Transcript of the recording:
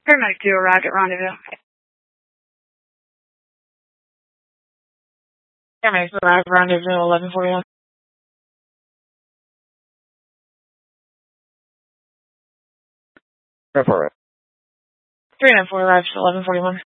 Paramedic 2 arrived at Rendezvous. Paramedic 2 arrived at Rendezvous 1141. Report. 394 arrived at 1141.